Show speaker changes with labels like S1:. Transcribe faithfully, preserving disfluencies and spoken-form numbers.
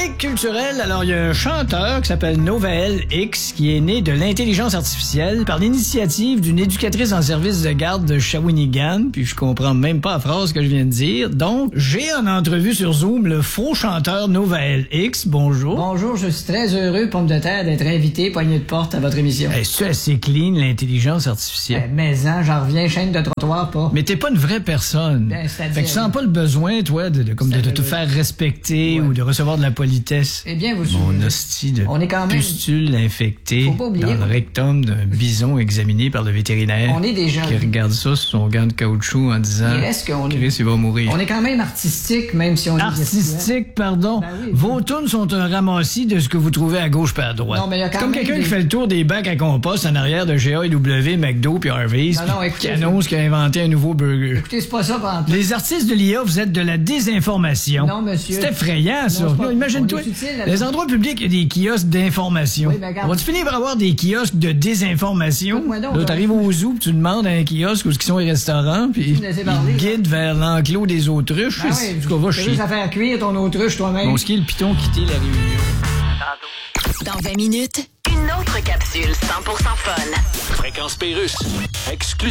S1: chronique culturelle. Alors, il y a un chanteur qui s'appelle Novael X qui est né de l'intelligence artificielle par l'initiative d'une éducatrice en service de garde de Shawinigan. Puis je comprends même pas la phrase que je viens de dire. Donc, j'ai en entrevue sur Zoom le faux chanteur Novael X. Bonjour.
S2: Bonjour, je suis très heureux, pomme de terre, d'être invité, poignée de porte à votre émission.
S1: Est-ce que assez clean, l'intelligence artificielle?
S2: Eh, mais hein, j'en reviens, chaîne de trottoir, pas.
S1: Mais t'es pas une vraie personne.
S2: Ben, c'est-à-dire...
S1: Fait que tu sens pas le besoin, toi, de, de, comme de, de te faire respecter
S2: Ouais.
S1: ou de recevoir de la politesse.
S2: Eh bien, vous...
S1: Mon hostie de
S2: On est quand même...
S1: pustule infectée
S2: Faut pas oublier,
S1: dans le
S2: on-
S1: rectum d'un bison examiné par le vétérinaire.
S2: On est des gens.
S1: Qui regarde ça sur son gant de caoutchouc en disant
S2: Il reste qu'on est-
S1: Chris, il va mourir.
S2: On est quand même artistique, même si on est...
S1: Artistique, pardon.
S2: Ben oui.
S1: Vos tunes sont un ramassis de ce que vous trouvez à gauche par à droite.
S2: Non, mais il y a quand
S1: Comme
S2: même
S1: quelqu'un
S2: des-
S1: qui fait le tour des bacs à compost en arrière de G A W, McDo puis Harvey's,
S2: Non, non,
S1: puis
S2: écoutez,
S1: qui annonce qu'il a inventé un nouveau burger.
S2: Écoutez, c'est pas ça, pendant...
S1: Les artistes de l'I A, vous êtes de la désinformation.
S2: Non, monsieur.
S1: C'est effrayant, ça.
S2: Non, c'est pas-
S1: Imagine-toi,
S2: on est utile, là.
S1: les endroits publics, il y a des kiosques d'information.
S2: Oui, ben, regarde.
S1: On va-tu finir par avoir des kiosques de désinformation?
S2: Écoute-moi donc,
S1: Là,
S2: on-
S1: t'arrives au zoo, puis tu demandes à un kiosque où sont les restaurants, puis
S2: me laisser parler,
S1: ils te guident vers l'enclos des autruches.
S2: Ah
S1: C'est-
S2: oui,
S1: tu vas
S2: tu
S1: chier.
S2: juste à faire cuire ton autruche toi-même.
S1: Bon, ce qui est le piton quitter la réunion.
S3: Dans vingt minutes, une autre capsule cent pour cent fun.
S4: Fréquence Pérusse, exclusivement